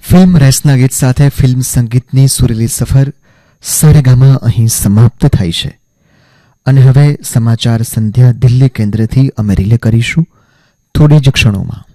Film રેસના ગીત સાથે film સંગીતની સુરેલી સફર સારેગામા અહીં સમાપ્ત થાય છે અને હવે સમાચાર સંધ્યા દિલ્હી કેન્દ્રથી અમે રિલે કરીશું થોડી જ ક્ષણોમાં.